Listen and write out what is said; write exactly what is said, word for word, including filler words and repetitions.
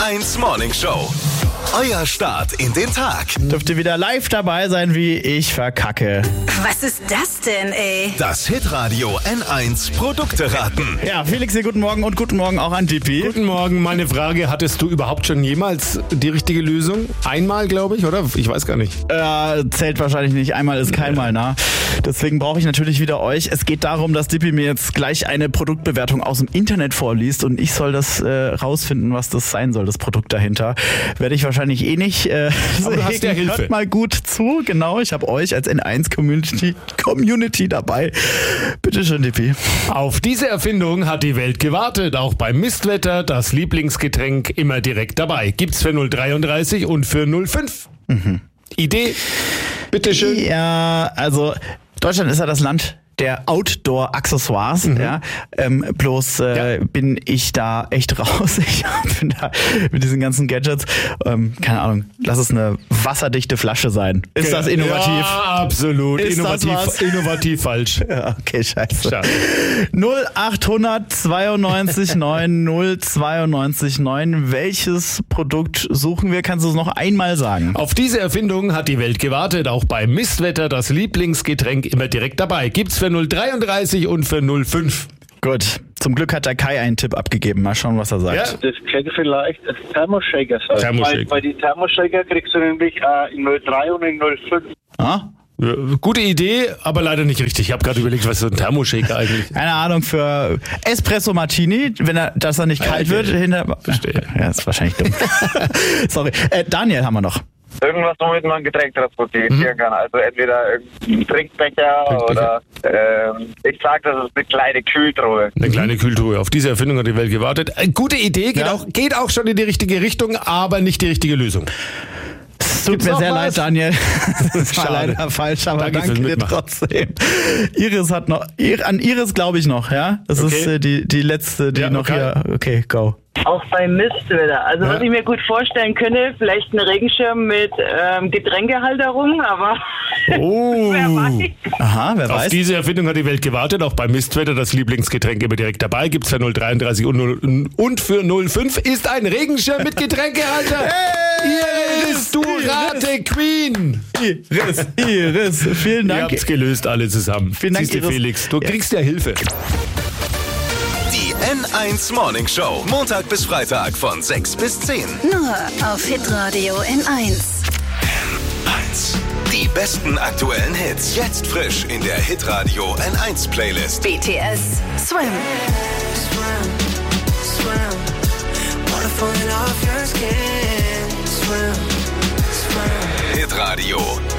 eins Morning Show. Euer Start in den Tag. Dürft ihr wieder live dabei sein, wie ich verkacke. Was ist das denn, ey? Das Hitradio N eins Produkte raten. Ja, Felix hier, guten Morgen und guten Morgen auch an Dippi. Guten Morgen, meine Frage, hattest du überhaupt schon jemals die richtige Lösung? Einmal, glaube ich, oder? Ich weiß gar nicht. Äh, zählt wahrscheinlich nicht, einmal ist kein Mal nah. Deswegen brauche ich natürlich wieder euch. Es geht darum, dass Dippi mir jetzt gleich eine Produktbewertung aus dem Internet vorliest und ich soll das äh, rausfinden, was das sein soll, das Produkt dahinter. Werde ich wahrscheinlich eh nicht. Äh, Aber du hast ja Hilfe. Hört mal gut zu, genau. Ich habe euch als N eins Community, Community dabei. Bitte schön, Dippi. Auf diese Erfindung hat die Welt gewartet. Auch beim Mistwetter das Lieblingsgetränk immer direkt dabei. Gibt's für null dreiunddreißig und für null fünf. Mhm. Idee? Bitteschön. Ja, also Deutschland ist ja das Land der Outdoor-Accessoires, mhm. ja. Ähm, bloß äh, ja. bin ich da echt raus. Ich bin da mit diesen ganzen Gadgets. Ähm, keine Ahnung, lass es eine wasserdichte Flasche sein. Ist das innovativ? Ja, absolut. Ist innovativ, das innovativ falsch. Ja, okay, scheiße. Schade. null achthundert zweiundneunzig neun null zweiundneunzig neun. Welches Produkt suchen wir? Kannst du es noch einmal sagen? Auf diese Erfindung hat die Welt gewartet. Auch beim Mistwetter das Lieblingsgetränk immer direkt dabei. Gibt's für null dreiunddreißig und für null fünf. Gut, zum Glück hat der Kai einen Tipp abgegeben. Mal schauen, was er sagt. Ja. Das könnte vielleicht ein Thermoshaker sein. Thermoshaker. Weil, weil die Thermoshaker kriegst du nämlich äh, in null drei und in null fünf. Ah? Ja, gute Idee, aber leider nicht richtig. Ich habe gerade überlegt, was ist so ein Thermoshaker eigentlich? Keine Ahnung, für Espresso Martini, wenn er, dass er nicht kalt okay. wird. Hinter, Verstehe. Ja, ist wahrscheinlich dumm. Sorry. Äh, Daniel haben wir noch. Irgendwas, womit man ein Getränk transportieren Mhm. kann. Also entweder ein Trinkbecher, Trinkbecher. oder ähm, ich sag, das ist eine kleine Kühltruhe. Eine kleine Kühltruhe. Auf diese Erfindung hat die Welt gewartet. Äh, gute Idee, geht, Ja. auch, geht auch schon in die richtige Richtung, aber nicht die richtige Lösung. Es tut Gibt's mir noch sehr was? leid, Daniel. Das war Schade. leider falsch, aber Danke danke, fürs dir Mitmachen. trotzdem. Iris hat noch, an Iris glaube ich noch, ja? Das Okay. ist äh, die, die letzte, die Ja, noch okay. hier, okay, go. Auch beim Mistwetter. Also Ja. was ich mir gut vorstellen könnte, vielleicht ein Regenschirm mit ähm, Getränkehalterung, aber Oh. wer weiß. Aha, wer Auf weiß. diese Erfindung hat die Welt gewartet. Auch beim Mistwetter das Lieblingsgetränk immer direkt dabei. Gibt's für null dreiunddreißig und, null, und für null fünf ist ein Regenschirm mit Getränkehalter. Iris, du Rate Queen. Iris, Iris, vielen Ihr Dank. habt's gelöst alle zusammen. Vielen Dank, Siehst du, Iris. Felix, du kriegst ja Hilfe. Die N eins Morning Show. Montag bis Freitag von sechs bis zehn. Nur auf Hitradio N eins. N eins. Die besten aktuellen Hits. Jetzt frisch in der Hitradio N eins Playlist. B T S Swim. Hitradio